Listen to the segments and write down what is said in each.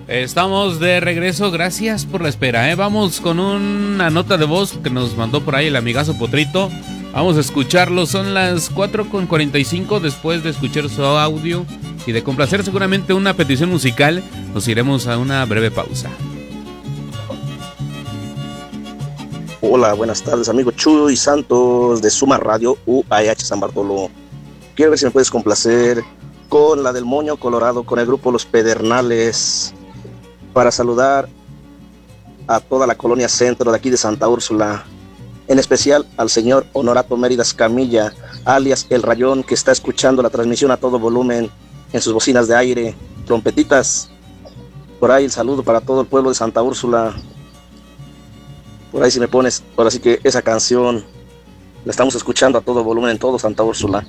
Estamos de regreso, gracias por la espera. Vamos con una nota de voz que nos mandó por ahí el amigazo Potrito. Vamos a escucharlo, son las 4:45 después de escuchar su audio y de complacer seguramente una petición musical. Nos iremos a una breve pausa. Hola, buenas tardes, amigo Chuy Santos de Suma Radio UAH San Bartolo. Quiero ver si me puedes complacer con la del Moño Colorado, con el grupo Los Pedernales, para saludar a toda la colonia centro de aquí de Santa Úrsula, en especial al señor Honorato Mérida Camilla, alias El Rayón, que está escuchando la transmisión a todo volumen en sus bocinas de aire, trompetitas. Por ahí el saludo para todo el pueblo de Santa Úrsula. Por ahí si me pones, ahora sí que esa canción la estamos escuchando a todo volumen en todo Santa Úrsula.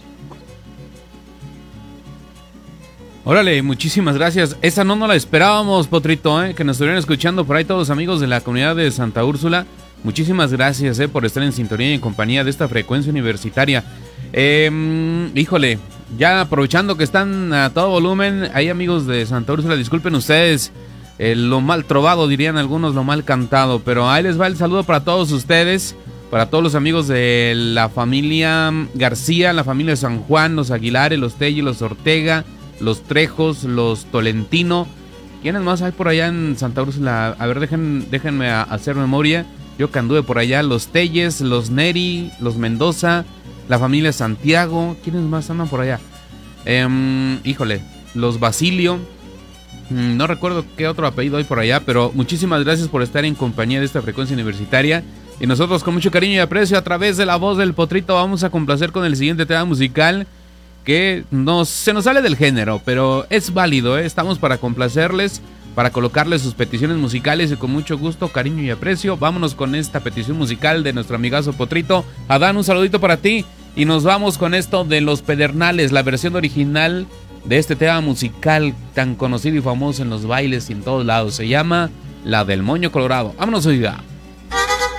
Órale, muchísimas gracias. Esa no la esperábamos, Potrito, que nos estuvieran escuchando por ahí todos los amigos de la comunidad de Santa Úrsula. Muchísimas gracias por estar en sintonía y en compañía de esta frecuencia universitaria. Híjole, ya aprovechando que están a todo volumen, hay amigos de Santa Úrsula, disculpen ustedes lo mal trovado, dirían algunos, lo mal cantado, pero ahí les va el saludo para todos ustedes, para todos los amigos de la familia García, la familia San Juan, los Aguilares, los Telli, los Ortega, los Trejos, los Tolentino. ¿Quiénes más hay por allá en Santa Úrsula? A ver, déjenme hacer memoria. Yo que anduve por allá, los Telles, los Neri, los Mendoza, la familia Santiago. ¿Quiénes más andan por allá? Híjole, los Basilio. No recuerdo qué otro apellido hay por allá, pero muchísimas gracias por estar en compañía de esta frecuencia universitaria. Y nosotros con mucho cariño y aprecio a través de la voz del Potrito vamos a complacer con el siguiente tema musical que se nos sale del género, pero es válido, Estamos para complacerles, para colocarles sus peticiones musicales y con mucho gusto, cariño y aprecio. Vámonos con esta petición musical de nuestro amigazo Potrito. Adán, un saludito para ti y nos vamos con esto de Los Pedernales, la versión original de este tema musical tan conocido y famoso en los bailes y en todos lados. Se llama La del Moño Colorado. Vámonos, oiga.